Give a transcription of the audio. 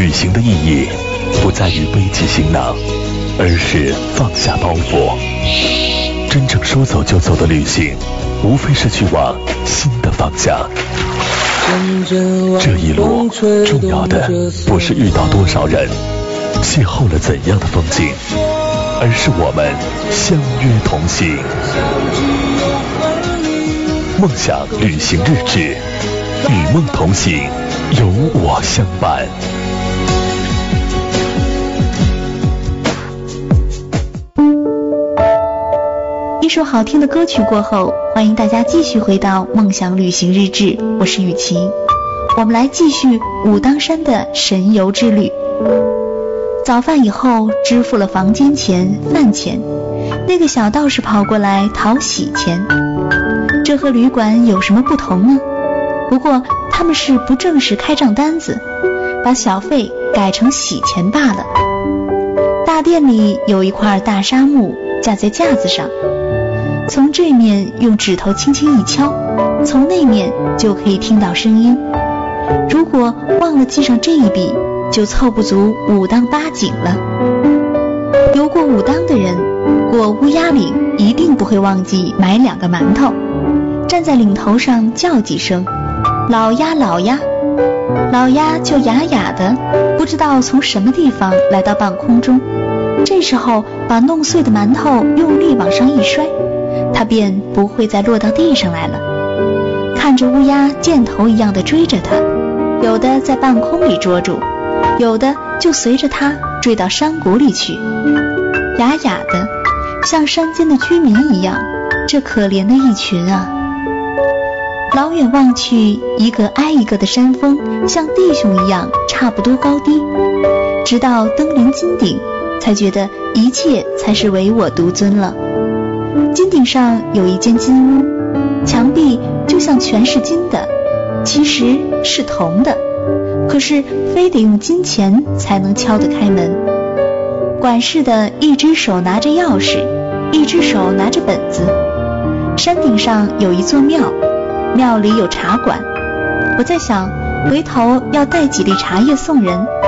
旅行的意义不在于背起行囊，而是放下包袱。真正说走就走的旅行，无非是去往新的方向。这一路重要的不是遇到多少人，邂逅了怎样的风景，而是我们相约同行。梦想旅行日志，与梦同行，有我相伴。 一首好听的歌曲过后，欢迎大家继续回到梦想旅行日志，我是雨晴。我们来继续武当山的神游之旅。早饭以后支付了房间钱、饭钱，那个小道士跑过来讨喜钱。这和旅馆有什么不同呢？不过他们是不正式开账单子，把小费改成喜钱罢了。大殿里有一块大砂木架在架子上，从这面用指头轻轻一敲，从那面就可以听到声音。如果忘了记上这一笔，就凑不足武当八景了。游过武当的人，过乌鸦岭一定不会忘记买2个馒头，站在岭头上叫几声老鸭老鸭，老鸭就哑哑的，不知道从什么地方来到半空中。这时候把弄碎的馒头用力往上一摔，它便不会再落到地上来了。看着乌鸦箭头一样的追着它，有的在半空里捉住，有的就随着它追到山谷里去，哑哑的像山间的居民一样，这可怜的一群啊。老远望去，一个挨一个的山峰像弟兄一样差不多高低，直到登临金顶，才觉得一切才是唯我独尊了。金顶上有一间金屋，墙壁就像全是金的，其实是铜的，可是非得用金钱才能敲得开门。管事的一只手拿着钥匙，一只手拿着本子。山顶上有一座庙，庙里有茶馆。我在想，回头要带几粒茶叶送人，